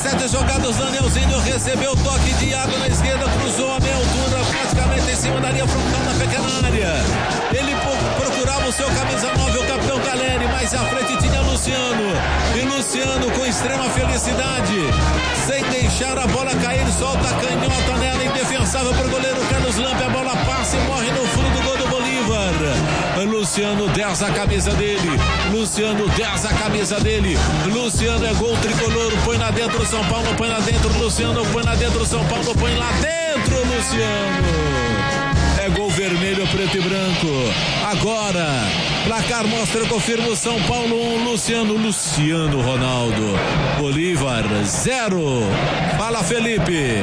17 jogados, Danielzinho recebeu o toque de Iago na esquerda, cruzou a meia altura, praticamente em cima da linha frontal da pequena área. Ele procurava o seu camisa 9, o capitão Caleri, mais à frente tinha Luciano. E Luciano com extrema felicidade, sem deixar a bola cair, solta a canhota nela, indefensável pro goleiro Carlos Lampe, a bola passa e morre no fundo do gol do Bolívar. Luciano 10 a camisa dele, Luciano 10 a camisa dele, Luciano é gol tricolor, põe lá dentro São Paulo, põe lá dentro Luciano, põe lá dentro São Paulo, põe lá dentro Luciano. É gol vermelho, preto e branco. Agora, placar mostra, confirma o São Paulo 1, Luciano Ronaldo. Bolívar 0. Fala, Felipe.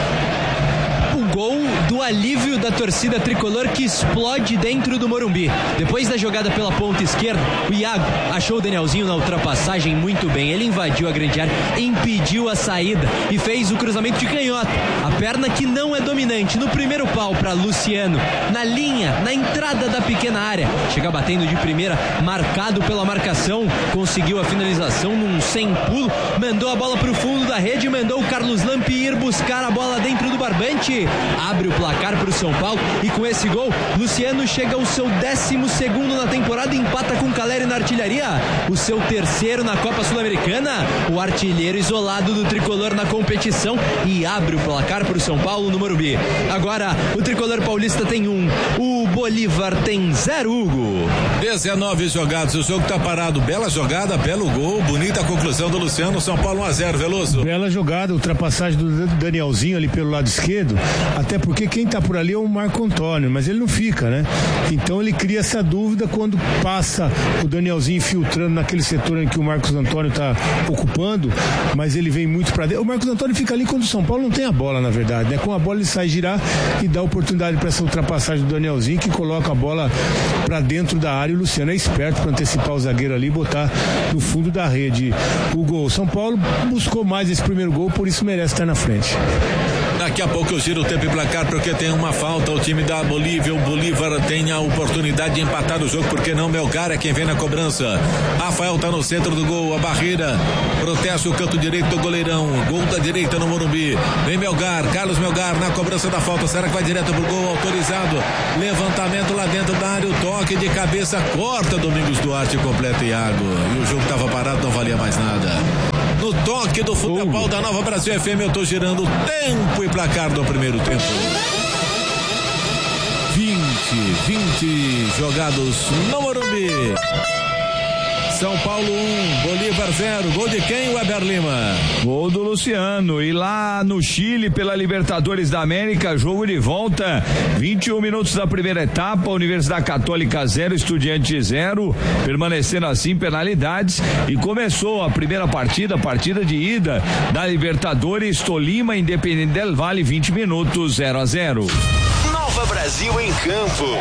Gol do alívio da torcida tricolor que explode dentro do Morumbi. Depois da jogada pela ponta esquerda, o Iago achou o Danielzinho na ultrapassagem muito bem. Ele invadiu a grande área, impediu a saída e fez o cruzamento de canhota. A perna que não é dominante. No primeiro pau para Luciano, na linha, na entrada da pequena área. Chega batendo de primeira, marcado pela marcação. Conseguiu a finalização num sem pulo. Mandou a bola para o fundo da rede. Mandou o Carlos Lampe ir buscar a bola dentro do barbante. Abre o placar para o São Paulo e com esse gol, Luciano chega ao seu 12º na temporada e empata com Caleri na artilharia, o seu 3º na Copa Sul-Americana, o artilheiro isolado do tricolor na competição e abre o placar para o São Paulo no Morumbi. Agora o tricolor paulista tem 1, o Bolívar tem 0, Hugo. 19 jogados, o jogo tá parado, bela jogada, belo gol, bonita conclusão do Luciano, São Paulo 1-0, Veloso. Bela jogada, ultrapassagem do Danielzinho ali pelo lado esquerdo, até porque quem tá por ali é o Marco Antônio, mas ele não fica, né? Então ele cria essa dúvida quando passa o Danielzinho infiltrando naquele setor em que o Marcos Antônio tá ocupando, mas ele vem muito pra dentro. O Marcos Antônio fica ali quando o São Paulo não tem a bola, na verdade, né? Com a bola ele sai girar e dá oportunidade para essa ultrapassagem do Danielzinho, que coloca a bola pra dentro da área e o Luciano é esperto para antecipar o zagueiro ali e botar no fundo da rede o gol. São Paulo buscou mais esse primeiro gol, por isso merece estar na frente. Daqui a pouco eu giro o tempo e placar porque tem uma falta o time da Bolívia. O Bolívar tem a oportunidade de empatar o jogo, porque não? Melgar é quem vem na cobrança. Rafael tá no centro do gol, a barreira protege o canto direito do goleirão. Gol da direita no Morumbi. Vem Melgar, Carlos Melgar na cobrança da falta. Será que vai direto pro gol? Autorizado. Levantamento lá dentro da área. O toque de cabeça corta Domingos Duarte, completa Iago. E o jogo tava parado, não valia mais nada. No toque do futebol da Nova Brasil FM, eu tô girando o tempo e placar do primeiro tempo. 20 jogados no Morumbi. São Paulo 1, Bolívar 0. Gol de quem, Weber Lima? Gol do Luciano. E lá no Chile, pela Libertadores da América, jogo de volta. 21 minutos da primeira etapa. Universidade Católica 0, Estudiante 0. Permanecendo assim, penalidades. E começou a primeira partida de ida da Libertadores. Tolima, Independente del Valle, 20 minutos, 0-0. Nova Brasil em campo.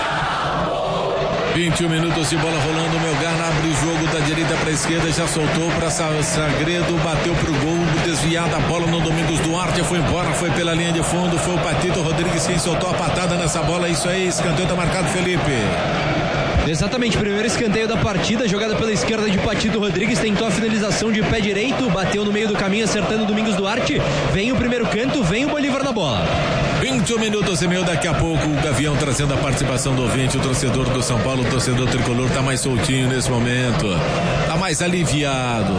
21 minutos de bola rolando, o Melgar abre o jogo da direita para a esquerda, já soltou para Sagredo, bateu pro gol, desviada a bola no Domingos Duarte, foi embora, foi pela linha de fundo, foi o Patito Rodrigues quem soltou a patada nessa bola, isso aí, escanteio tá marcado, Felipe. Exatamente, primeiro escanteio da partida, jogada pela esquerda de Patito Rodrigues, tentou a finalização de pé direito, bateu no meio do caminho acertando o Domingos Duarte, vem o primeiro canto, vem o Bolívar na bola. 21 minutos e meio, daqui a pouco o Gavião trazendo a participação do ouvinte, o torcedor do São Paulo, o torcedor tricolor tá mais soltinho nesse momento, tá mais aliviado.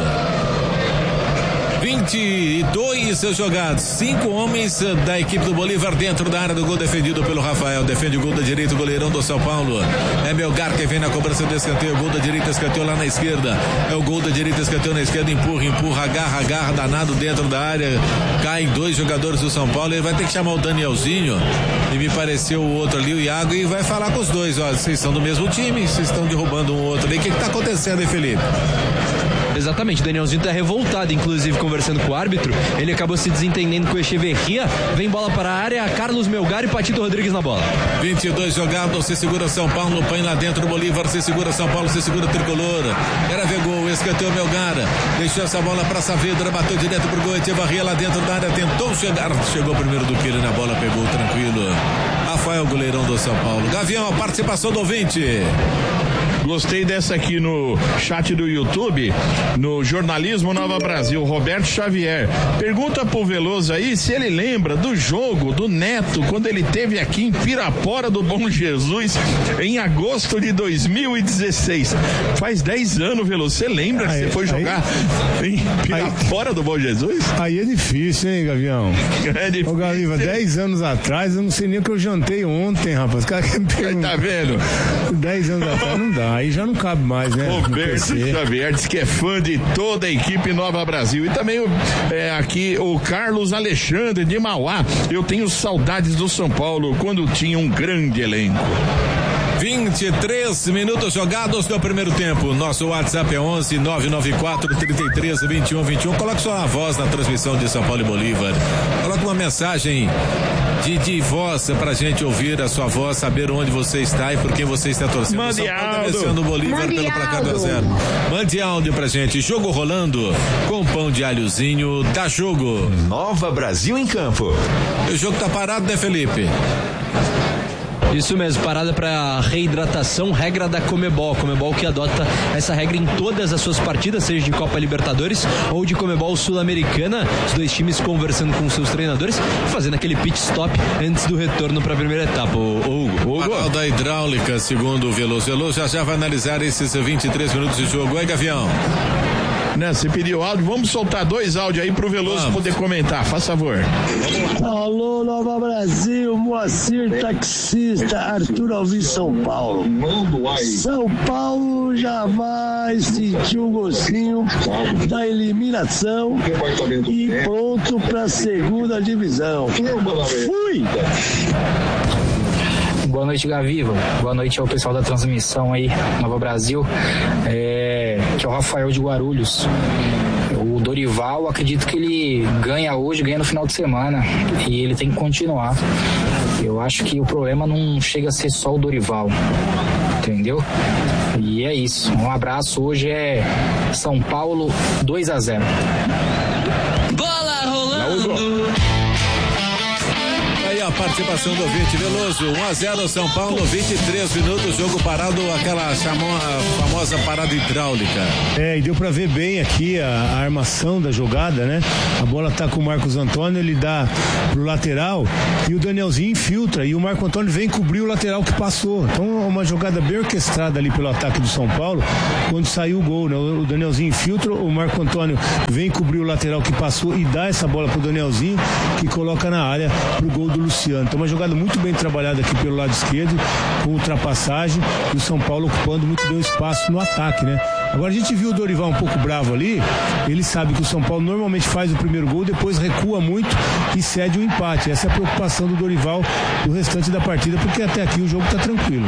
22 jogados, 5 homens da equipe do Bolívar dentro da área do gol defendido pelo Rafael, defende o gol da direita, o goleirão do São Paulo, é Melgar que vem na cobrança do escanteio, gol da direita, escanteio lá na esquerda, é o gol da direita, escanteio na esquerda, empurra, agarra danado dentro da área, caem 2 jogadores do São Paulo, ele vai ter que chamar o Danielzinho, e me pareceu o outro ali, o Iago, e vai falar com os dois, ó, vocês são do mesmo time, vocês estão derrubando um outro ali, o que tá acontecendo aí, Felipe? Exatamente, o Danielzinho tá revoltado, inclusive conversando com o árbitro, ele acabou se desentendendo com o Echeverria, vem bola para a área, Carlos Melgar e Patito Rodrigues na bola. 22 jogados, se segura São Paulo, põe lá dentro o Bolívar, se segura São Paulo, se segura Tricolor, era ver gol, escanteio Melgar, deixou essa bola para Saavedra, bateu direto pro gol, Echeverria lá dentro da área, tentou chegar, chegou primeiro do que ele na bola, pegou tranquilo, Rafael, goleirão do São Paulo. Gavião, a participação do ouvinte. Gostei dessa aqui no chat do YouTube, no Jornalismo Nova Brasil, Roberto Xavier. Pergunta pro Veloso aí se ele lembra do jogo do Neto, quando ele teve aqui em Pirapora do Bom Jesus, em agosto de 2016. Faz 10 anos, Veloso. Você lembra que você foi jogar em Pirapora do Bom Jesus? Aí é difícil, hein, Gavião? É difícil. Ô, Gaviva, 10 anos atrás, eu não sei nem o que eu jantei ontem, rapaz. Cara, tá vendo? 10 anos atrás não dá, aí já não cabe mais, né? Roberto Xavier diz que é fã de toda a equipe Nova Brasil. E também aqui o Carlos Alexandre de Mauá. Eu tenho saudades do São Paulo quando tinha um grande elenco. 23 minutos jogados no primeiro tempo. Nosso WhatsApp é 11 994 33 21 21. Coloque sua voz na transmissão de São Paulo e Bolívar. Coloque uma mensagem de voz pra gente ouvir a sua voz, saber onde você está e por quem você está torcendo. Mande áudio. O Bolívar pelo placar 2-0. Mande áudio pra gente. Jogo rolando com pão de alhozinho. Dá jogo. Nova Brasil em campo. O jogo tá parado, né, Felipe? Isso mesmo, parada para reidratação, regra da Comebol. Comebol que adota essa regra em todas as suas partidas, seja de Copa Libertadores ou de Comebol Sul-Americana. Os dois times conversando com seus treinadores, fazendo aquele pit stop antes do retorno para a primeira etapa. O da hidráulica, segundo o Veloso. Veloso já vai analisar esses 23 minutos de jogo. Oi, Gavião. Né, você pediu áudio, vamos soltar 2 áudios aí pro Veloso poder comentar, faz favor. Alô, Nova Brasil, Moacir taxista, Arthur Alvim, São Paulo. São Paulo jamais sentiu o gostinho da eliminação e pronto pra segunda divisão. Fui! Boa noite, Gaviva. Boa noite ao pessoal da transmissão aí, Nova Brasil. Que é o Rafael de Guarulhos. O Dorival, acredito que ele ganha hoje, ganha no final de semana. E ele tem que continuar. Eu acho que o problema não chega a ser só o Dorival. Entendeu? E é isso. Um abraço. Hoje é São Paulo 2-0. Bola rolando! A participação do ouvinte Veloso, 1-0 São Paulo, 23 minutos, jogo parado, aquela famosa parada hidráulica. E deu pra ver bem aqui a armação da jogada, né? A bola tá com o Marcos Antônio, ele dá pro lateral e o Danielzinho infiltra e o Marco Antônio vem cobrir o lateral que passou. Então uma jogada bem orquestrada ali pelo ataque do São Paulo, quando saiu o gol, né? O Danielzinho infiltra, o Marco Antônio vem cobrir o lateral que passou e dá essa bola pro Danielzinho, que coloca na área pro gol do Luciano. Então uma jogada muito bem trabalhada aqui pelo lado esquerdo, com ultrapassagem e o São Paulo ocupando muito bem o espaço no ataque, né? Agora a gente viu o Dorival um pouco bravo ali, ele sabe que o São Paulo normalmente faz o primeiro gol, depois recua muito e cede o empate. Essa é a preocupação do Dorival do restante da partida, porque até aqui o jogo tá tranquilo.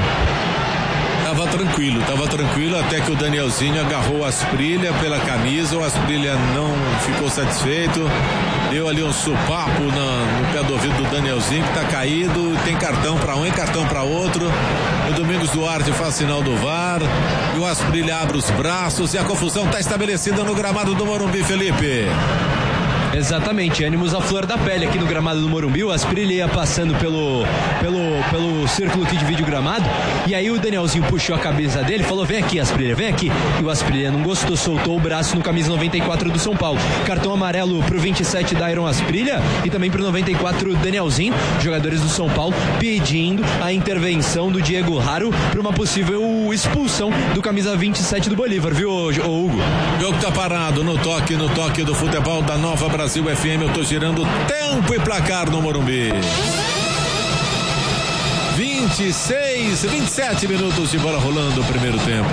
Tava tranquilo até que o Danielzinho agarrou o Asprilla pela camisa, o Asprilla não ficou satisfeito, deu ali um supapo no pé do ouvido do Danielzinho, que tá caído, tem cartão pra um e cartão pra outro. O Domingos Duarte faz sinal do VAR e o Asprilla abre os braços e a confusão tá estabelecida no gramado do Morumbi, Felipe. Exatamente, ânimos à flor da pele aqui no gramado do Morumbi. O Asprilla ia passando pelo círculo que divide o gramado, e aí o Danielzinho puxou a cabeça dele e falou: vem aqui, Asprilla, vem aqui. E o Asprilla não gostou, soltou o braço no camisa 94 do São Paulo. Cartão amarelo pro 27 Dairon Asprilla e também pro 94 Danielzinho, jogadores do São Paulo pedindo a intervenção do Diego Haro para uma possível expulsão do camisa 27 do Bolívar, viu, Hugo? O jogo tá parado no toque do futebol da Nova Brasil FM. Eu tô girando tempo e placar no Morumbi. 27 minutos de bola rolando o primeiro tempo.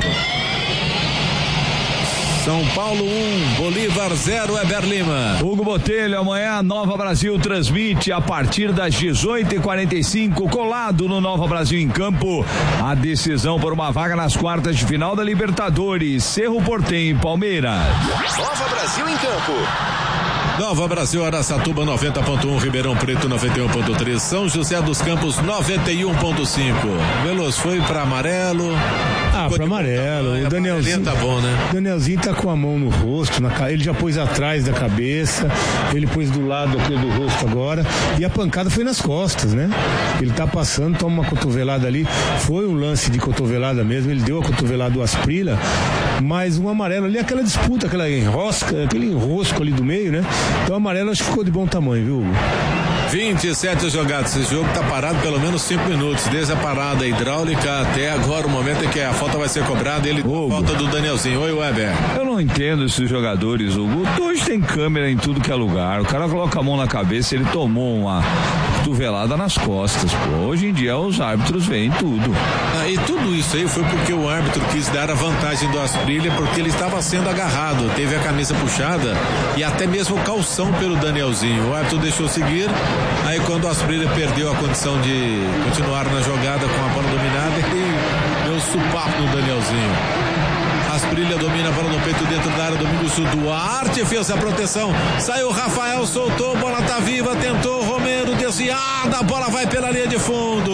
São Paulo 1, Bolívar 0, Eber Lima. Hugo Botelho, amanhã a Nova Brasil transmite a partir das 18h45, colado no Nova Brasil em campo, a decisão por uma vaga nas quartas de final da Libertadores, Cerro Porteño e Palmeiras. Nova Brasil em campo. Nova Brasil, Araçatuba 90.1, Ribeirão Preto 91.3, São José dos Campos 91.5. Veloso foi para amarelo. Para amarelo. O Danielzinho tá bom, né? O Danielzinho tá com a mão no rosto, ele já pôs atrás da cabeça, ele pôs do lado aqui do rosto agora, e a pancada foi nas costas, né? Ele tá passando, toma uma cotovelada ali, foi um lance de cotovelada mesmo, ele deu a cotovelada do Asprilla, mas um amarelo ali, aquela disputa, aquele enrosco ali do meio, né? Então o amarelo acho que ficou de bom tamanho, viu, Hugo? 27 jogadas, esse jogo tá parado pelo menos 5 minutos, desde a parada hidráulica até agora, o momento em que a falta vai ser cobrada, a falta do Danielzinho. Oi, Weber. Eu não entendo esses jogadores, Hugo. Hoje tem câmera em tudo que é lugar, o cara coloca a mão na cabeça, ele tomou uma cotovelada nas costas, pô. Hoje em dia os árbitros veem tudo. E tudo isso aí foi porque o árbitro quis dar a vantagem do Asprilla, porque ele estava sendo agarrado, teve a camisa puxada e até mesmo calção pelo Danielzinho. O árbitro deixou seguir. Aí quando o Asprilla perdeu a condição de continuar na jogada com a bola dominada, ele deu supapo no Danielzinho. Asprilla domina a bola no peito dentro da área, Domingos Duarte fez a proteção, saiu Rafael, soltou, bola tá viva, tentou Romero, desviada, a bola vai pela linha de fundo.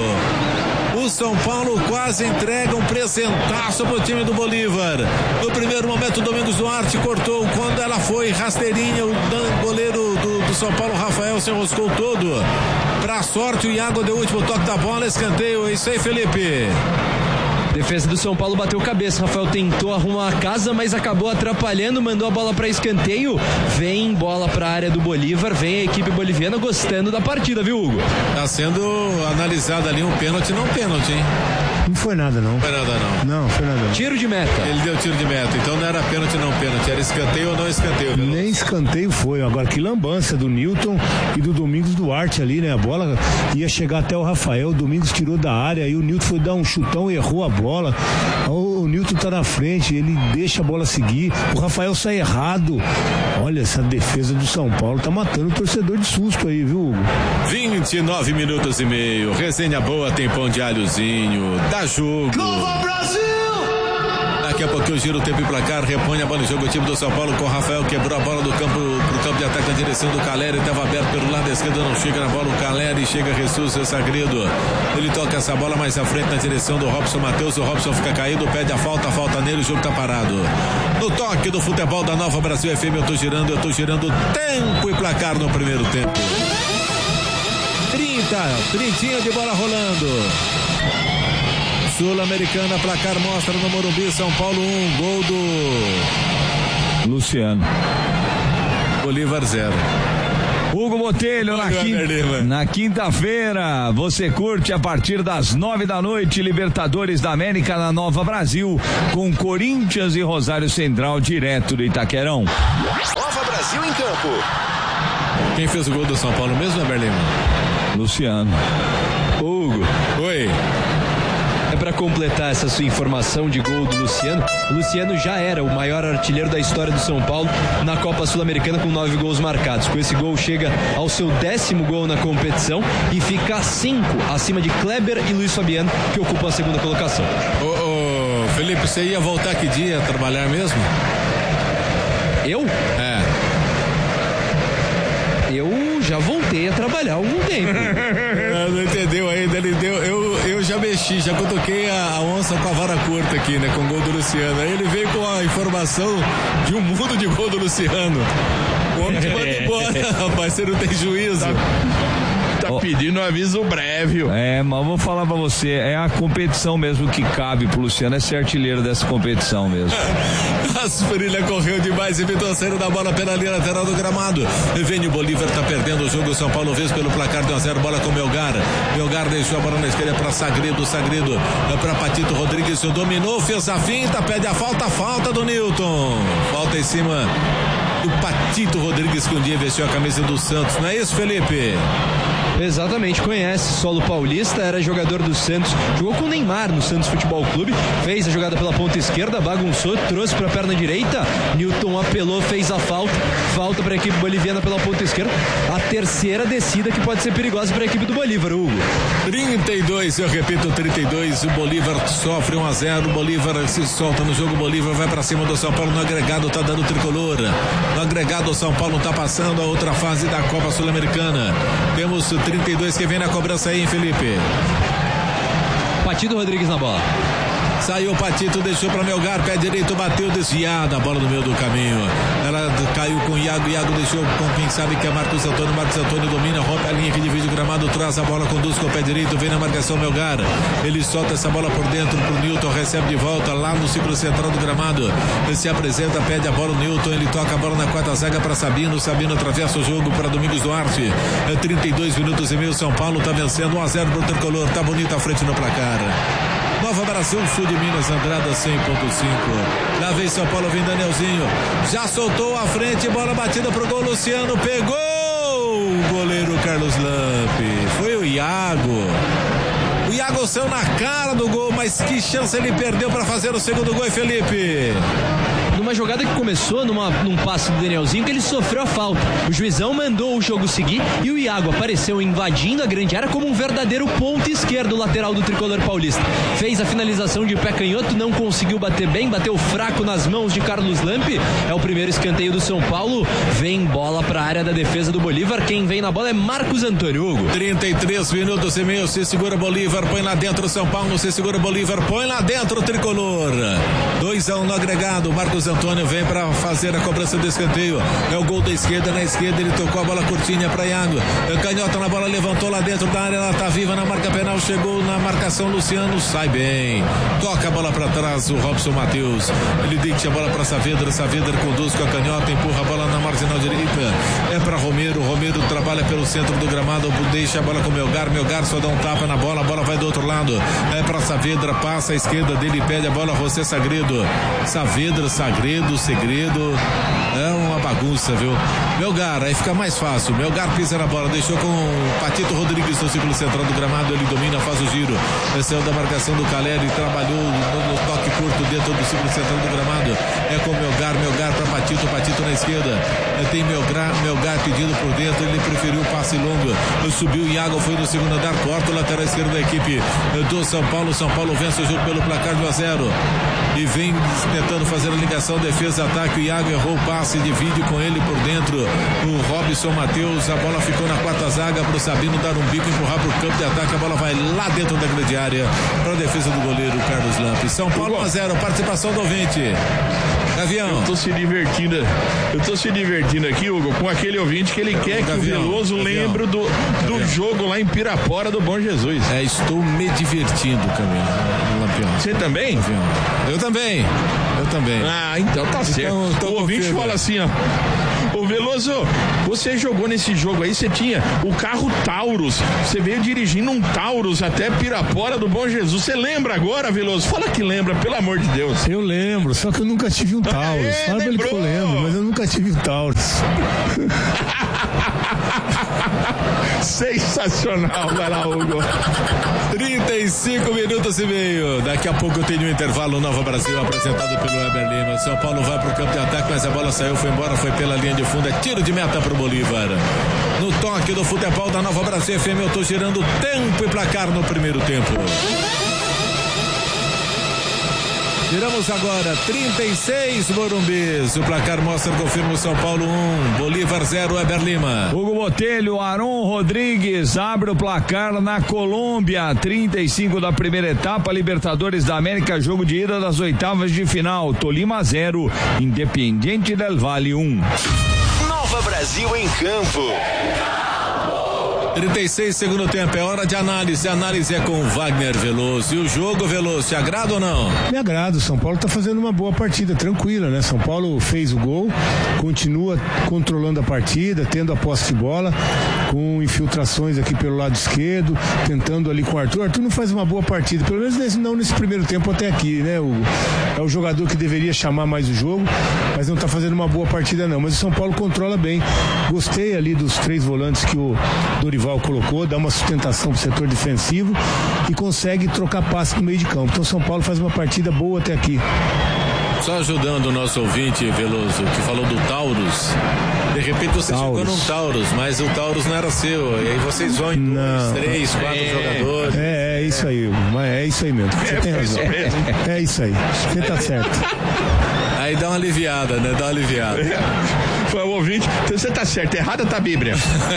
O São Paulo quase entrega um presentaço pro time do Bolívar. No primeiro momento, o Domingos Duarte cortou, quando ela foi rasteirinha, o goleiro do São Paulo, Rafael, se enroscou todo. Pra sorte, o Iago deu o último toque da bola, escanteio. É isso aí, Felipe. Defesa do São Paulo bateu cabeça, Rafael tentou arrumar a casa, mas acabou atrapalhando, mandou a bola para escanteio, vem bola para a área do Bolívar, vem a equipe boliviana gostando da partida, viu, Hugo? Tá sendo analisado ali um pênalti, não pênalti, hein? Não foi nada, não. Não foi nada, não. Não, foi nada, não. Tiro de meta. Ele deu tiro de meta, então não era pênalti, não pênalti, era escanteio ou não escanteio. Viu? Nem escanteio foi, agora que lambança do Newton e do Domingos Duarte ali, né? A bola ia chegar até o Rafael, o Domingos tirou da área, aí o Newton foi dar um chutão e errou a bola. O Newton tá na frente, ele deixa a bola seguir, o Rafael sai errado. Olha, essa defesa do São Paulo tá matando o torcedor de susto aí, viu, Hugo? 29 minutos e meio, resenha boa, tem pão de alhozinho, dá jogo. Nova Brasil! Daqui a pouquinho gira o tempo e placar, repõe a bola em jogo, o time do São Paulo com o Rafael, quebrou a bola do campo pro campo de ataque na direção do Caleri, estava aberto pelo lado esquerdo, não chega na bola, o Caleri chega, ressuscita, Sagredo, ele toca essa bola mais à frente na direção do Robson Matheus, o Robson fica caído, pede a falta nele, o jogo tá parado. No toque do futebol da Nova Brasil FM, eu tô girando tempo e placar no primeiro tempo. 30 de bola rolando. Sul-Americana, placar mostra no Morumbi, São Paulo 1, gol do Luciano. Bolívar 0. Hugo Botelho, na quinta-feira, você curte a partir das 9 da noite, Libertadores da América na Nova Brasil, com Corinthians e Rosário Central, direto do Itaquerão. Nova Brasil em campo. Quem fez o gol do São Paulo mesmo, Berlim? Luciano. Hugo. Oi. É para completar essa sua informação de gol do Luciano, o Luciano já era o maior artilheiro da história do São Paulo na Copa Sul-Americana com 9 gols marcados. Com esse gol chega ao seu 10º gol na competição e fica a 5 acima de Kleber e Luiz Fabiano, que ocupam a segunda colocação. Ô, Felipe, você ia voltar que dia a trabalhar mesmo? Eu? É. Eu já voltei a trabalhar há algum tempo. Não entendeu ainda, ele deu, eu já mexi, já cutuquei a onça com a vara curta aqui, né, com o gol do Luciano. Aí ele veio com a informação de um mundo de gol do Luciano. O homem te manda embora, rapaz, você não tem juízo. Tá pedindo um aviso breve. Mas vou falar pra você, é a competição mesmo que cabe pro Luciano, é ser artilheiro dessa competição mesmo. Asprilla correu demais, evitou a saída da bola pela linha lateral do gramado. Vem o Bolívar, tá perdendo o jogo, o São Paulo vence pelo placar de 1-0, bola com Melgar deixou a bola na esquerda pra Sagredo pra Patito Rodrigues, dominou, fez a finta, pede a falta do Newton, falta em cima do Patito Rodrigues, que um dia vestiu a camisa do Santos, não é isso, Felipe? Exatamente, conhece solo paulista, era jogador do Santos, jogou com o Neymar no Santos Futebol Clube, fez a jogada pela ponta esquerda, bagunçou, trouxe para a perna direita, Newton apelou, fez a falta para a equipe boliviana pela ponta esquerda, a terceira descida que pode ser perigosa para a equipe do Bolívar, Hugo. 32, eu repito, 32, o Bolívar sofre 1-0, o Bolívar se solta no jogo, o Bolívar vai para cima do São Paulo no agregado, tá dando tricolor, No agregado, o São Paulo está passando a outra fase da Copa Sul-Americana. Temos 32 que vem na cobrança aí, hein, Felipe? Patito Rodrigues na bola. Saiu o Patito, deixou para Melgar, pé direito, bateu, desviada, a bola no meio do caminho. Ela caiu com o Iago deixou com quem sabe que é Marcos Antônio domina, rompe a linha que divide o gramado, traz a bola, conduz com o pé direito, vem na marcação Melgar. Ele solta essa bola por dentro pro Newton, recebe de volta lá no círculo central do gramado. Ele se apresenta, pede a bola o Newton, ele toca a bola na quarta zaga para Sabino atravessa o jogo para Domingos Duarte. 32 minutos e meio, São Paulo tá vencendo 1-0 pro Tricolor, tá bonita a frente no placar. Nova Brasil, sul de Minas, Andrada 100.5. Lá vem São Paulo, vem Danielzinho. Já soltou a frente, bola batida pro gol, Luciano pegou o goleiro Carlos Lampe. Foi o Iago. O Iago saiu na cara do gol, mas que chance ele perdeu para fazer o segundo gol, Felipe? Numa jogada que começou num passe do Danielzinho, que ele sofreu a falta. O juizão mandou o jogo seguir e o Iago apareceu invadindo a grande área como um verdadeiro ponto esquerdo lateral do Tricolor paulista. Fez a finalização de pé canhoto, não conseguiu bater bem, bateu fraco nas mãos de Carlos Lampe. É o primeiro escanteio do São Paulo. Vem bola para a área da defesa do Bolívar. Quem vem na bola é Marcos Antônio. Hugo. 33 minutos e meio, se segura Bolívar, põe lá dentro São Paulo, se segura Bolívar, põe lá dentro o Tricolor. 2-1 no agregado, Marcos Antônio vem para fazer a cobrança do escanteio. É o gol da esquerda, na esquerda ele tocou a bola curtinha para Iago. Canhota na bola, levantou lá dentro da área, ela tá viva na marca penal, chegou na marcação Luciano, sai bem. Toca a bola para trás o Robson Matheus. Ele deixa a bola para Saavedra conduz com a canhota, empurra a bola na marginal direita. É para Romero trabalha pelo centro do gramado, deixa a bola com Melgar só dá um tapa na bola, a bola vai do outro lado. É para Saavedra, passa a esquerda dele, pede a bola José Sagredo. Segredo, é uma bagunça, viu? Melgar, aí fica mais fácil. Melgar pisa na bola, deixou com o Patito Rodrigues no círculo central do gramado, ele domina, faz o giro, saiu da marcação do Caleri, trabalhou no toque curto dentro do círculo central do gramado. É com Melgar para Patito na esquerda. Tem Melgar pedindo por dentro, ele preferiu o passe longo. Subiu o Iago, foi no segundo andar, corta o lateral esquerdo da equipe do São Paulo. São Paulo vence o jogo pelo placar de 1-0 e vem tentando fazer a ligação, defesa, ataque. O Iago errou o passe, divide com ele por dentro o Robson Matheus. A bola ficou na quarta zaga pro Sabino dar um bico, empurrar pro campo de ataque. A bola vai lá dentro da grande área para a defesa do goleiro Carlos Lampe. São Paulo 1-0, participação do ouvinte. Gavião. Eu tô se divertindo aqui, Hugo, com aquele ouvinte que ele quer que o Veloso lembre do jogo lá em Pirapora do Bom Jesus. Estou me divertindo, Lampião. Você também? Eu também. Então tá certo. O ouvinte fala assim, ó. Ô Veloso, você jogou nesse jogo aí, você tinha o carro Taurus, você veio dirigindo um Taurus até Pirapora do Bom Jesus. Você lembra agora, Veloso? Fala que lembra, pelo amor de Deus. Eu lembro, só que eu nunca tive um Taurus. Fala pra ele que eu lembro, mas eu nunca tive um Taurus. Sensacional, vai lá, Hugo. 35 minutos e meio. Daqui a pouco eu tenho um intervalo. Nova Brasil apresentado pelo Weber Lima. São Paulo vai pro campo de ataque, mas a bola saiu, foi embora, foi pela linha de fundo. É tiro de meta pro Bolívar. No toque do futebol da Nova Brasil FM, eu tô girando tempo e placar no primeiro tempo. Viramos agora 36 Morumbis. O placar mostra, confirma o São Paulo 1, Bolívar 0, Weber Lima. Hugo Botelho, Aron Rodrigues abre o placar na Colômbia. 35 da primeira etapa, Libertadores da América, jogo de ida das oitavas de final. Tolima 0, Independiente del Valle 1. Nova Brasil em campo. 36 segundo tempo, é hora de análise. A análise é com o Wagner Veloso. E o jogo, Veloso, te agrada ou não? Me agrada, o São Paulo está fazendo uma boa partida, tranquila, né? São Paulo fez o gol, continua controlando a partida, tendo a posse de bola, com infiltrações aqui pelo lado esquerdo, tentando ali com o Arthur. Arthur não faz uma boa partida, pelo menos não nesse primeiro tempo até aqui, né? É o jogador que deveria chamar mais o jogo, mas não está fazendo uma boa partida não. Mas o São Paulo controla bem. Gostei ali dos 3 volantes que o Dorival colocou, dá uma sustentação pro setor defensivo e consegue trocar passe no meio de campo. Então São Paulo faz uma partida boa até aqui. Só ajudando o nosso ouvinte, Veloso, que falou do Taurus. De repente você chegou num Taurus, mas o Taurus não era seu. E aí vocês vão em 2, 3, 4 jogadores. É isso aí, é isso aí mesmo. Você tem razão. É isso aí. Você tá certo. Aí dá uma aliviada, né? Foi o ouvinte. Então você tá certo, errada tá a Bíblia.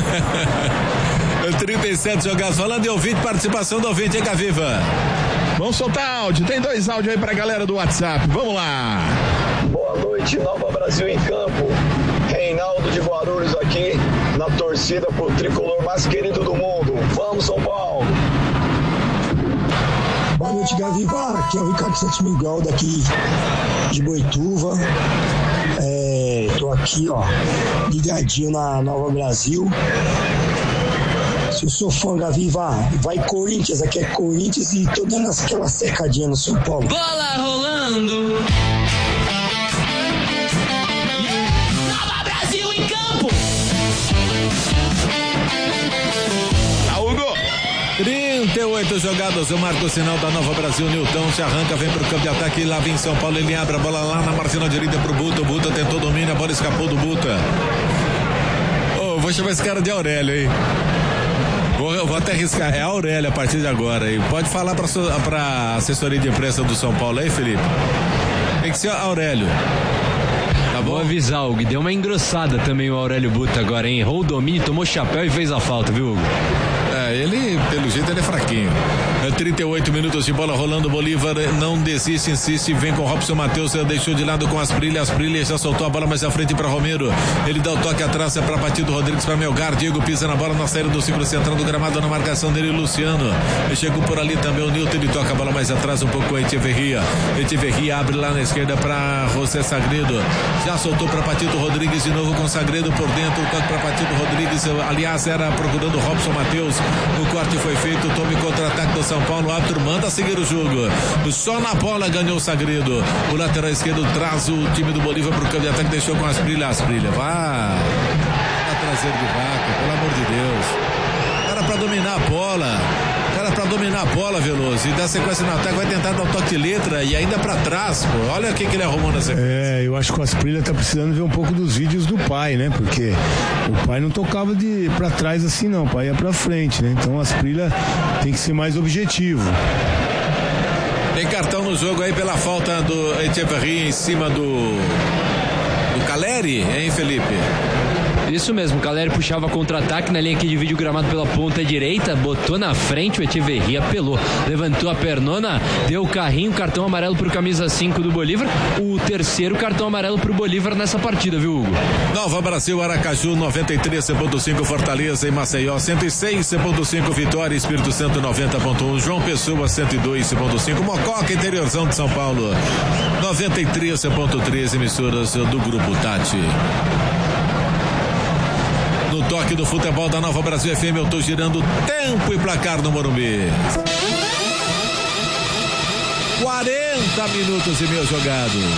37 jogados. Falando em ouvinte, participação do ouvinte, hein, Gaviva? Vamos soltar áudio. Tem 2 áudios aí pra galera do WhatsApp. Vamos lá. Boa noite, Nova Brasil em campo. Reinaldo de Guarulhos aqui, na torcida pro tricolor mais querido do mundo. Vamos, São Paulo! Boa noite, Gaviva. Aqui é o Ricardo Santos Miguel, daqui de Boituva. Tô aqui, ó, ligadinho na Nova Brasil. Se eu sou fã, Gaviva, vai Corinthians, aqui é Corinthians e tô dando aquela secadinha no São Paulo. Bola rolando. Nova Brasil em campo. 38 jogadas, o marco sinal da Nova Brasil. Nilton se arranca, vem pro campo de ataque, lá vem São Paulo, ele abre a bola lá na marginal direita pro Buta. O Buta tentou domínio, a bola escapou do Buta. Vou chamar esse cara de Aurélio aí. Vou até arriscar, é Aurélio a partir de agora aí. Pode falar pra assessoria de imprensa do São Paulo aí, Felipe? Tem que ser Aurélio. Tá bom? Vou avisar, Hugo. Deu uma engrossada também o Aurélio Buta agora, hein? Errou o domínio, tomou chapéu e fez a falta, viu, Hugo? Ele, pelo jeito, ele é fraquinho. 38 minutos de bola rolando. Bolívar não desiste, insiste. Vem com Robson Matheus. Deixou de lado com Asprilla. Asprilla já soltou a bola mais à frente para Romero. Ele dá o toque atrás para Batido Rodrigues para Melgar. Diego pisa na bola na saída do círculo central do gramado. Na marcação dele, Luciano. Ele chegou por ali também o Nilton. Ele toca a bola mais atrás um pouco com Echeverria. Echeverria abre lá na esquerda para José Sagredo. Já soltou para Batido Rodrigues de novo com Sagredo por dentro. O toque para Batido Rodrigues. Aliás, era procurando Robson Matheus. O corte foi feito, tome contra-ataque do São Paulo, o árbitro manda seguir o jogo. Só na bola ganhou o Sagredo. O lateral esquerdo traz o time do Bolívar pro campo de ataque, deixou com Asprilla. Vá traseiro de vaca, pelo amor de Deus. Era pra dominar a bola. Veloso. E dá sequência no ataque, vai tentar dar um toque de letra e ainda pra trás, pô. Olha o que ele arrumou na sequência. Eu acho que o Asprilla tá precisando ver um pouco dos vídeos do pai, né? Porque o pai não tocava pra trás assim, não. O pai ia pra frente, né? Então o Asprilla tem que ser mais objetivo. Tem cartão no jogo aí pela falta do Echeverria em cima do Caleri, hein, Felipe? Isso mesmo, o Caleri puxava contra-ataque na linha que divide o gramado pela ponta direita, botou na frente, o Echeverria apelou, levantou a pernona, deu o carrinho, cartão amarelo pro camisa 5 do Bolívar, o terceiro cartão amarelo pro Bolívar nessa partida, viu, Hugo? Nova Brasil, Aracaju 93.5, Fortaleza e Maceió 106.5, Vitória, Espírito Santo 90.1, João Pessoa 102.5, Mococa, interiorzão de São Paulo 93.3, emissoras do Grupo Tati. No toque do futebol da Nova Brasil FM, eu tô girando tempo e placar no Morumbi. 40 minutos e meio jogados.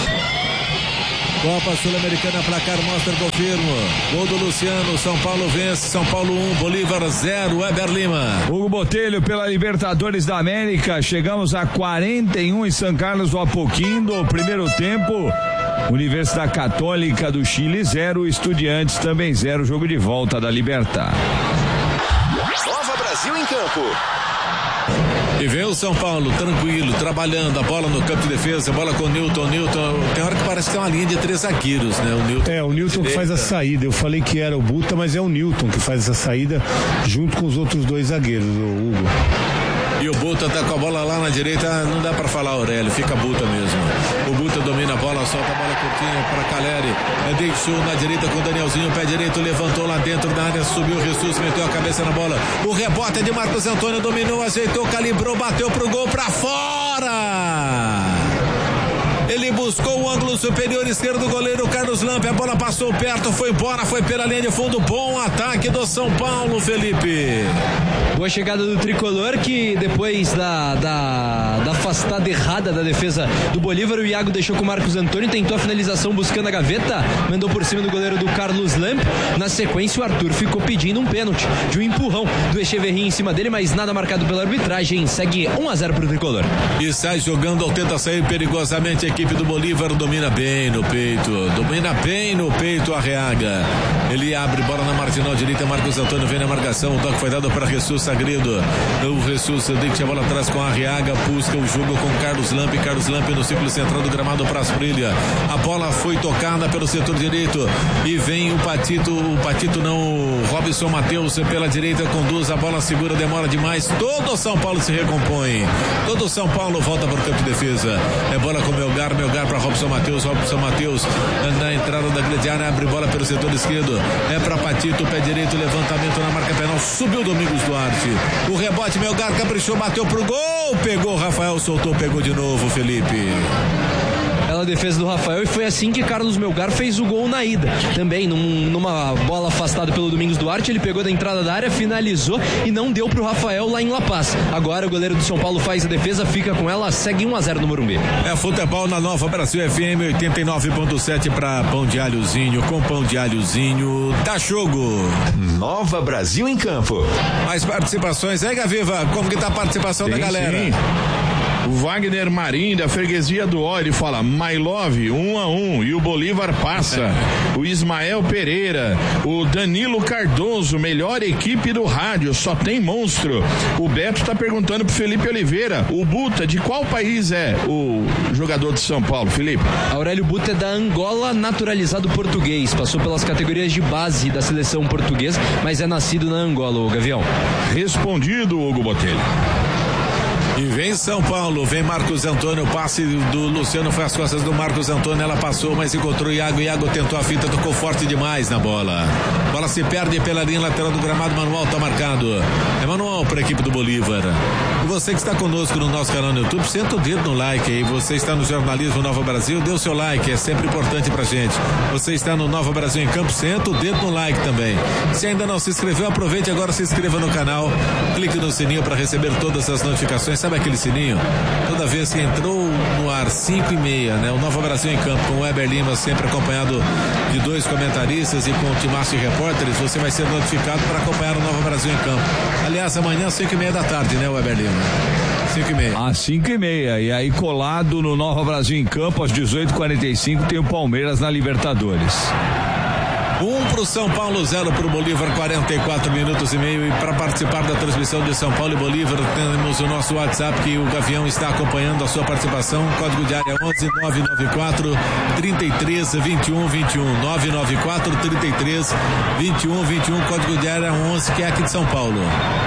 Copa Sul-Americana, placar mostra, confirmo. Gol do Luciano, São Paulo vence, São Paulo 1, Bolívar 0, Weber Lima. Hugo Botelho pela Libertadores da América, chegamos a 41 em São Carlos do Apoquindo, primeiro tempo. Universidade Católica do Chile 0, Estudiantes também 0, jogo de volta da Libertad. Nova Brasil em campo. E vem o São Paulo, tranquilo, trabalhando, a bola no campo de defesa, bola com o Nilton, tem hora que parece que é uma linha de 3 zagueiros, né? O Nilton que faz a saída, eu falei que era o Buta, mas é o Nilton que faz essa saída junto com os outros 2 zagueiros, o Hugo. E o Buta tá com a bola lá na direita, não dá pra falar Aurélio, fica Buta mesmo. O Buta domina a bola, solta a bola curtinha pra Caleri, deixou na direita com o Danielzinho, pé direito, levantou lá dentro da área, subiu o Jesus, meteu a cabeça na bola. O rebote é de Marcos Antônio, dominou, ajeitou, calibrou, bateu pro gol, pra fora! Ele buscou o ângulo superior esquerdo do goleiro Carlos Lampe. A bola passou perto, foi embora, foi pela linha de fundo. Bom ataque do São Paulo, Felipe. Boa chegada do tricolor, que depois da afastada errada da defesa do Bolívar, o Iago deixou com o Marcos Antônio, tentou a finalização buscando a gaveta, mandou por cima do goleiro do Carlos Lampe. Na sequência, o Arthur ficou pedindo um pênalti, de um empurrão do Echeverria em cima dele, mas nada marcado pela arbitragem. Segue 1-0 pro tricolor. E sai jogando ou tenta sair perigosamente. A equipe do Bolívar domina bem no peito, Arreaga. Ele abre bola na marginal direita, Marcos Antônio vem na marcação, o toque foi dado para Jesus Sagredo. O Jesus deixa a bola atrás com a Arriaga, busca o jogo com Carlos Lampe no círculo central do gramado para as brilha. A bola foi tocada pelo setor direito e vem o Patito não, o Robson Matheus pela direita conduz, a bola segura, demora demais, todo o São Paulo se recompõe, todo o São Paulo volta para o campo de defesa, é bola com Melgar para Robson Matheus na entrada da grande área, abre bola pelo setor esquerdo, é para Patito, pé direito, levantamento na marca penal, subiu Domingos Duarte, o rebote, Melgar caprichou, bateu pro gol, pegou o Rafael, soltou, pegou de novo, Felipe. Bela defesa do Rafael, e foi assim que Carlos Melgar fez o gol na ida. Também numa bola afastada pelo Domingos Duarte, ele pegou da entrada da área, finalizou e não deu pro Rafael lá em La Paz. Agora o goleiro do São Paulo faz a defesa, fica com ela, segue 1-0 no Morumbi. É futebol na Nova Brasil FM 89.7 para Pão de Alhozinho. Com Pão de Alhozinho dá jogo. Nova Brasil em Campo. Mais participações aí, Gaviva, como que tá a participação da galera? Sim. O Wagner Marim, da freguesia do Ó, ele fala My Love, 1-1, e o Bolívar passa. O Ismael Pereira, o Danilo Cardoso, melhor equipe do rádio, só tem monstro. O Beto tá perguntando pro Felipe Oliveira, o Buta, de qual país é o jogador de São Paulo, Felipe? Aurélio Buta é da Angola, naturalizado português, passou pelas categorias de base da seleção portuguesa, mas é nascido na Angola, o Gavião. Respondido, Hugo Botelho. E vem São Paulo, vem Marcos Antônio, o passe do Luciano foi às costas do Marcos Antônio, ela passou, mas encontrou Iago tentou a fita, tocou forte demais na bola. Bola se perde pela linha lateral do gramado, Manuel tá marcado. É Manuel para a equipe do Bolívar. E você que está conosco no nosso canal no YouTube, senta o dedo no like aí. Você está no Jornalismo Nova Brasil, dê o seu like, é sempre importante pra gente. Você está no Nova Brasil em Campo, senta o dedo no like também. Se ainda não se inscreveu, aproveite agora, se inscreva no canal, clique no sininho para receber todas as notificações. Sabe aquele sininho? Toda vez que entrou no ar 5:30, né? O Nova Brasil em Campo com o Weber Lima, sempre acompanhado de 2 comentaristas e com o timaço de repórteres, você vai ser notificado para acompanhar o Nova Brasil em Campo. Aliás, amanhã 5:30 da tarde, né, Weber Lima? 5:30. Às 5:30. E aí, colado no Nova Brasil em Campo, às 18h45, tem o Palmeiras na Libertadores. 1 pro São Paulo, 0 pro Bolívar, 44 minutos e meio. E para participar da transmissão de São Paulo e Bolívar, temos o nosso WhatsApp que o Gavião está acompanhando a sua participação. Código de área 11 994 33 21 21 994 33 21 21, código de área 11, que é aqui de São Paulo.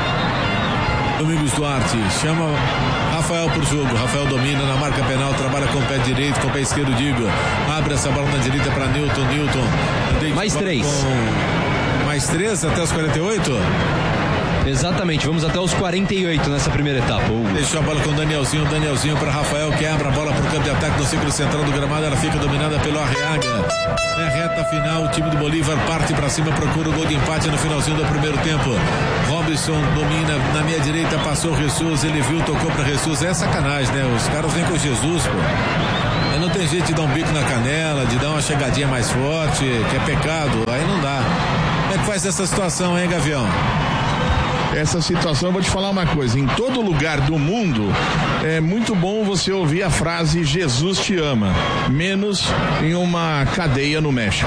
Domingos Duarte chama Rafael por jogo. Rafael domina na marca penal, trabalha com o pé direito, com o pé esquerdo, digo. Abre essa bola na direita para Newton. Mais 3. Mais 3 até os 48? Exatamente, vamos até os 48 nessa primeira etapa. Deixou a bola com o Danielzinho para Rafael, que abre a bola pro campo de ataque no círculo central do gramado, ela fica dominada pelo Arriaga. É reta final, o time do Bolívar parte para cima, procura o gol de empate no finalzinho do primeiro tempo. Robson domina na minha direita, passou o Jesus, ele viu, tocou para Jesus. É sacanagem, né? Os caras vêm com Jesus, pô. Aí não tem jeito de dar um bico na canela, de dar uma chegadinha mais forte, que é pecado, aí não dá. Como é que faz essa situação, hein, Gavião? Essa situação, eu vou te falar uma coisa, em todo lugar do mundo é muito bom você ouvir a frase Jesus te ama, menos em uma cadeia no México.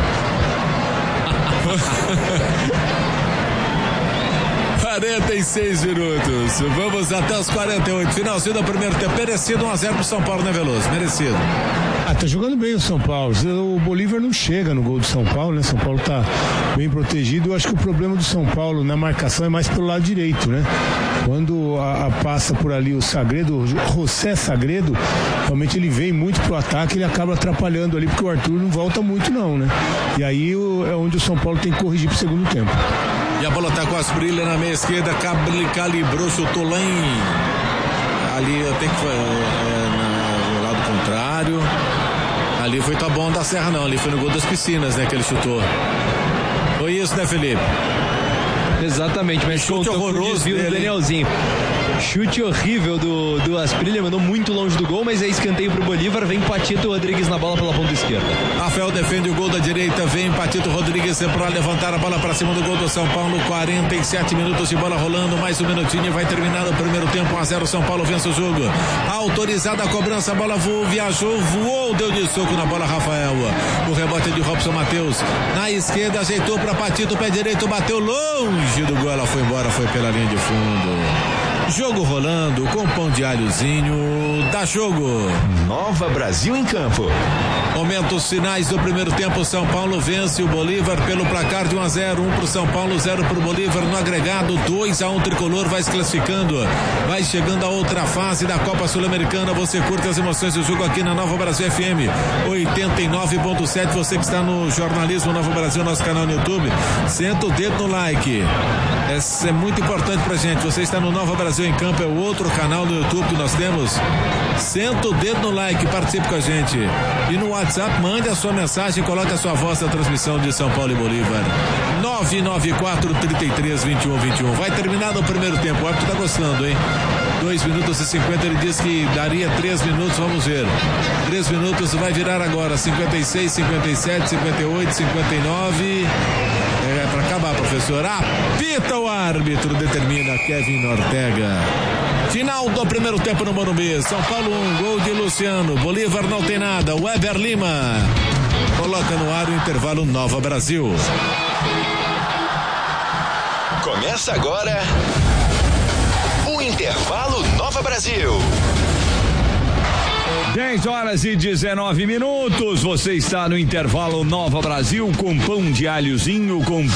46 minutos, vamos até os 48, finalzinho do primeiro tempo, merecido 1-0 pro São Paulo, né, Veloso? Merecido. Tá jogando bem o São Paulo. O Bolívar não chega no gol do São Paulo, né? São Paulo tá bem protegido. Eu acho que o problema do São Paulo na marcação é mais pelo lado direito, né? Quando passa por ali o Sagredo, o José Sagredo, realmente ele vem muito pro ataque, ele acaba atrapalhando ali, porque o Arthur não volta muito não, né? E aí é onde o São Paulo tem que corrigir pro segundo tempo. E a bola tá com as brilhas na meia esquerda, calibrou, chutou lá ali, eu tenho que no lado contrário. Ali foi Taboão da Serra, não. Ali foi no gol das Piscinas, né? Que ele chutou. Foi isso, né, Felipe? Exatamente, mas chute horroroso do Danielzinho. Chute horrível do Asprilla, mandou muito longe do gol, mas é escanteio pro Bolívar, vem Patito Rodrigues na bola pela ponta esquerda. Rafael defende o gol da direita, vem Patito Rodrigues para levantar a bola para cima do gol do São Paulo, 47 minutos de bola rolando, mais um minutinho e vai terminar o primeiro tempo, 1-0, São Paulo vence o jogo. Autorizada a cobrança, a bola viajou, voou, deu de soco na bola Rafael. O rebote é de Robson Matheus, na esquerda ajeitou para Patito, pé direito, bateu longe do gol, ela foi embora, foi pela linha de fundo. Jogo rolando com pão de alhozinho, dá jogo. Nova Brasil em campo. Momentos finais do primeiro tempo, São Paulo vence o Bolívar pelo placar de 1-0, 1 pro São Paulo, 0 pro Bolívar no agregado, 2-1 tricolor, vai se classificando, vai chegando a outra fase da Copa Sul-Americana. Você curte as emoções do jogo aqui na Nova Brasil FM 89.7, você que está no jornalismo Nova Brasil, nosso canal no YouTube, senta o dedo no like, essa é muito importante pra gente. Você está no Nova Brasil em Campo, é o outro canal no YouTube que nós temos. Senta o dedo no like, participe com a gente. E no WhatsApp, mande a sua mensagem, coloque a sua voz na transmissão de São Paulo e Bolívar. 994-33-21-21. Vai terminar no primeiro tempo. O árbitro tá gostando, hein? 2 minutos e 50, ele disse que daria 3 minutos, vamos ver. 3 minutos, vai virar agora. 56, 57, 58, 59. É pra acabar, professor. Apita o árbitro, determina Kevin Ortega. Final do primeiro tempo no Morumbi. São Paulo 1, gol de Luciano. Bolívar não tem nada. Weber Lima coloca no ar o intervalo Nova Brasil. Começa agora o intervalo Nova Brasil. 10h19. Você está no intervalo Nova Brasil com pão de alhozinho,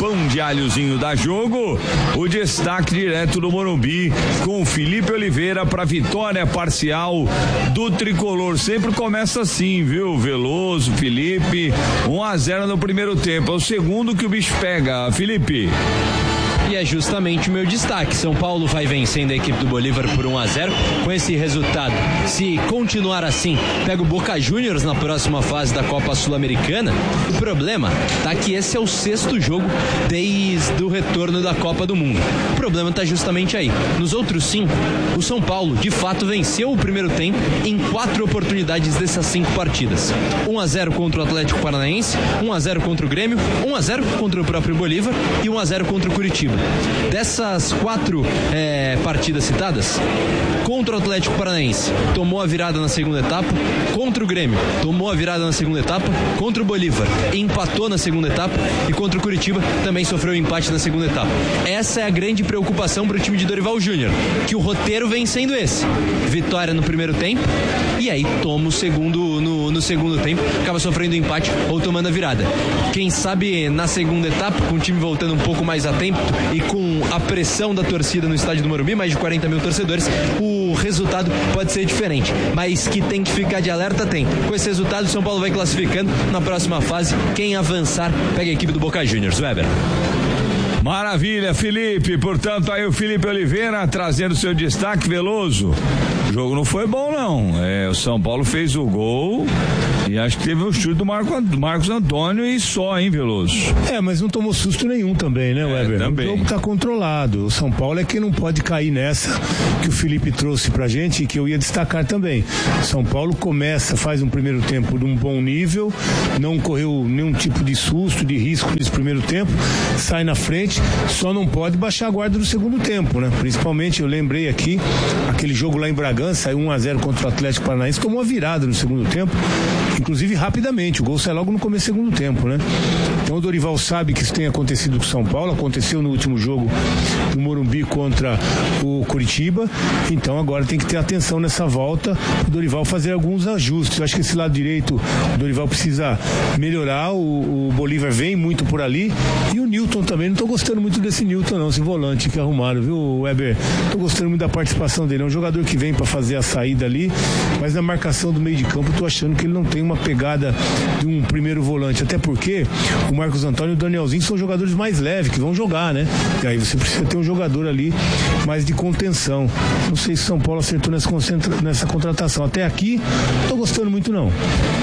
da jogo. O destaque direto do Morumbi com Felipe Oliveira para vitória parcial do tricolor. Sempre começa assim, viu? Veloso, Felipe, 1-0 no primeiro tempo. É o segundo que o bicho pega, Felipe. E é justamente o meu destaque. São Paulo vai vencendo a equipe do Bolívar por 1-0. Com esse resultado, se continuar assim, pega o Boca Juniors na próxima fase da Copa Sul-Americana. O problema tá que esse é o 6º jogo desde o retorno da Copa do Mundo. O problema tá justamente aí. Nos outros 5, o São Paulo de fato venceu o primeiro tempo em 4 oportunidades dessas 5 partidas. 1-0 contra o Atlético Paranaense, 1-0 contra o Grêmio, 1-0 contra o próprio Bolívar e 1-0 contra o Curitiba. Dessas 4 partidas citadas, contra o Atlético Paranaense, tomou a virada na segunda etapa, contra o Grêmio, tomou a virada na segunda etapa, contra o Bolívar, empatou na segunda etapa e contra o Curitiba também sofreu um empate na segunda etapa. Essa é a grande preocupação para o time de Dorival Júnior, que o roteiro vem sendo esse: vitória no primeiro tempo e aí toma o segundo no segundo tempo, acaba sofrendo empate ou tomando a virada. Quem sabe na segunda etapa, com o time voltando um pouco mais a tempo e com a pressão da torcida no estádio do Morumbi, mais de 40 mil torcedores, o resultado pode ser diferente, mas que tem que ficar de alerta, tem. Com esse resultado, o São Paulo vai classificando na próxima fase. Quem avançar pega a equipe do Boca Juniors. Weber. Maravilha, Felipe. Portanto, aí o Felipe Oliveira trazendo seu destaque. Veloso, o jogo não foi bom, não. O São Paulo fez o gol e acho que teve um chute do Marcos Antônio e só, hein, Veloso? Mas não tomou susto nenhum também, né, Weber? Também. O jogo tá controlado. O São Paulo é que não pode cair nessa que o Felipe trouxe pra gente e que eu ia destacar também. O São Paulo faz um primeiro tempo de um bom nível, não correu nenhum tipo de susto, de risco nesse primeiro tempo, sai na frente, só não pode baixar a guarda no segundo tempo, né? Principalmente, eu lembrei aqui, aquele jogo lá em Bragança, saiu 1-0 contra o Atlético Paranaense, tomou uma virada no segundo tempo, inclusive rapidamente, o gol sai logo no começo do segundo tempo, né? Então o Dorival sabe que isso tem acontecido com o São Paulo, aconteceu no último jogo do Morumbi contra o Curitiba, então agora tem que ter atenção nessa volta, o Dorival fazer alguns ajustes. Eu acho que esse lado direito o Dorival precisa melhorar, o Bolívar vem muito por ali, e o Newton também, não tô gostando muito desse Newton não, esse volante que arrumaram, viu, Weber? Tô gostando muito da participação dele, é um jogador que vem para fazer a saída ali, mas na marcação do meio de campo eu tô achando que ele não tem uma pegada de um primeiro volante, até porque o Marcos Antônio e o Danielzinho são jogadores mais leves, que vão jogar, né? E aí você precisa ter um jogador ali mais de contenção. Não sei se São Paulo acertou nessa contratação. Até aqui, não tô gostando muito não.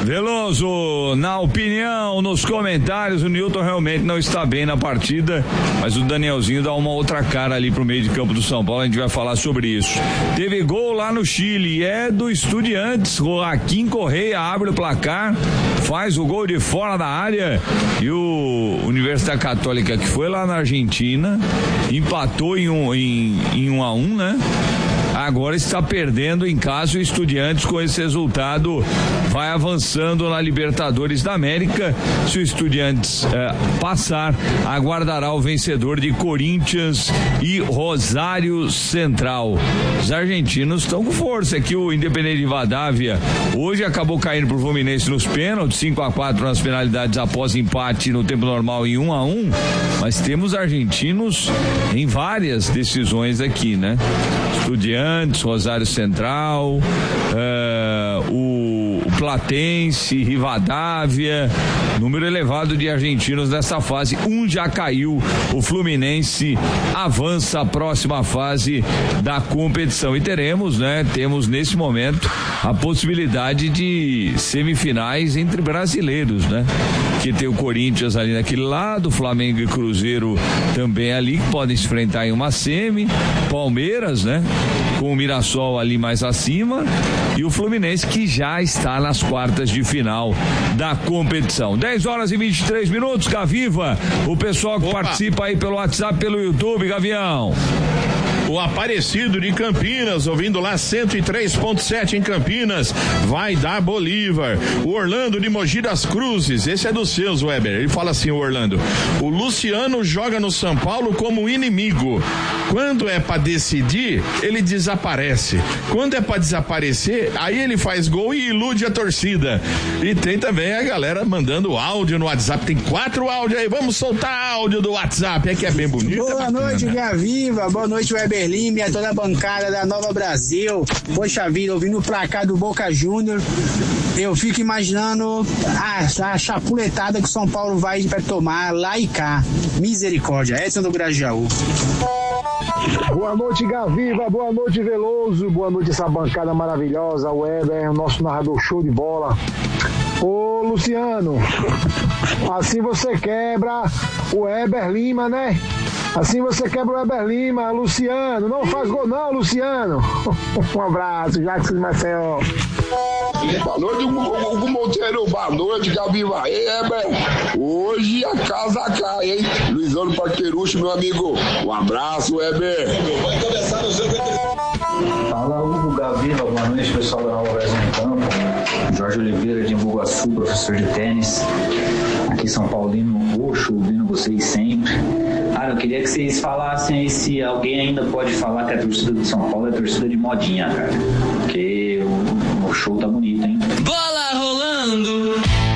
Veloso, na opinião, nos comentários, o Newton realmente não está bem na partida, mas o Danielzinho dá uma outra cara ali pro meio de campo do São Paulo, a gente vai falar sobre isso. Teve gol lá no Chile, é do Estudiantes, Joaquim Correia abre o placar, faz o gol de fora da área, e o Universidade Católica, que foi lá na Argentina, empatou em 1-1, né? Agora está perdendo em casa. O Estudiantes, com esse resultado, vai avançando na Libertadores da América. Se o Estudiantes passar, aguardará o vencedor de Corinthians e Rosário Central. Os argentinos estão com força aqui. O Independente de Rivadavia hoje acabou caindo pro Fluminense nos pênaltis, 5-4 nas penalidades após empate no tempo normal em 1-1, mas temos argentinos em várias decisões aqui, né? Estudiantes, Rosário Central, o Platense, Rivadavia, número elevado de argentinos nessa fase. Um já caiu, o Fluminense avança a próxima fase da competição e temos nesse momento a possibilidade de semifinais entre brasileiros, né? Que tem o Corinthians ali naquele lado, Flamengo e Cruzeiro também ali, que podem se enfrentar em uma semi, Palmeiras, né? Com o Mirassol ali mais acima, e o Fluminense, que já está nas quartas de final da competição. 10h23, Gaviva, o pessoal que participa aí pelo WhatsApp, pelo YouTube, Gavião. O Aparecido de Campinas, ouvindo lá 103.7 em Campinas, vai dar Bolívar. O Orlando de Mogi das Cruzes, esse é dos seus, Weber. Ele fala assim, o Orlando: o Luciano joga no São Paulo como inimigo. Quando é pra decidir, ele desaparece. Quando é pra desaparecer, aí ele faz gol e ilude a torcida. E tem também a galera mandando áudio no WhatsApp. Tem 4 áudios aí, vamos soltar áudio do WhatsApp, é que é bem bonito. Boa noite, Gaviva. Boa noite, Weber Lima, e a toda a bancada da Nova Brasil. Poxa vida, ouvindo o placar do Boca Júnior, eu fico imaginando a chapuletada que o São Paulo vai tomar lá e cá. Misericórdia. Edson do Grajaú. Boa noite, Gaviva. Boa noite, Veloso. Boa noite, essa bancada maravilhosa. O Weber, o nosso narrador show de bola. Ô, Luciano, assim você quebra o Weber Lima, né? Assim você quebra o Weber Lima, Luciano. Não faz gol não, Luciano. Um abraço, Jackson Marcel. Boa noite, Hugo Monteiro. Boa noite, Gaviva. Weber, hoje a casa cai, hein? Luizão do Parquerucho, meu amigo. Um abraço, Weber. Vai começar no jogo. Fala, Hugo, Gaviva. Boa noite, pessoal da Nova Brasil em Campo. Jorge Oliveira de Embu-Guaçu, professor de tênis. Aqui São Paulino roxo, ouvindo vocês sempre. Cara, eu queria que vocês falassem aí se alguém ainda pode falar que a torcida do São Paulo é torcida de modinha, cara. Porque o show tá bonito, hein? Bola rolando!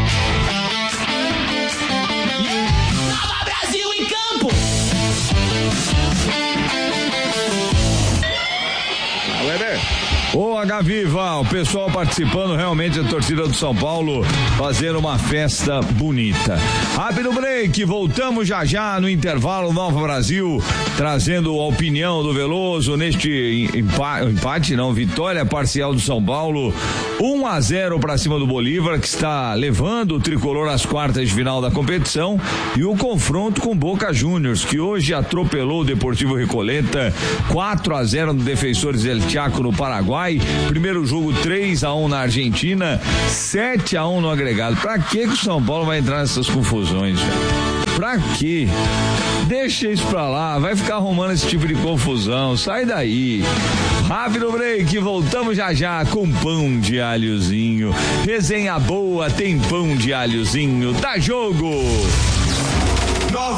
Nova Brasil em campo! Boa, Gaviva, o pessoal participando, realmente a torcida do São Paulo fazendo uma festa bonita. Rápido break, voltamos já no intervalo. Nova Brasil trazendo a opinião do Veloso neste vitória parcial do São Paulo, 1-0 para cima do Bolívar, que está levando o tricolor às quartas de final da competição, e o confronto com Boca Juniors, que hoje atropelou o Deportivo Recoleta 4-0 no Defensores del Chaco no Paraguai. Primeiro jogo 3-1 na Argentina, 7-1 no agregado. Pra que o São Paulo vai entrar nessas confusões, cara? Pra quê? Deixa isso pra lá, vai ficar arrumando esse tipo de confusão, sai daí. Rápido break, voltamos já com pão de alhozinho. Resenha boa, tem pão de alhozinho, dá jogo!